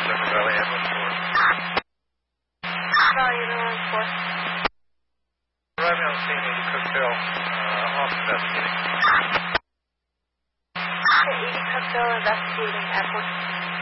River Valley Ambulance Corps. Valley Ambulance Corps. Arriving on scene, 80 Cookville, off investigating. Okay, 80 Cookville investigating airport.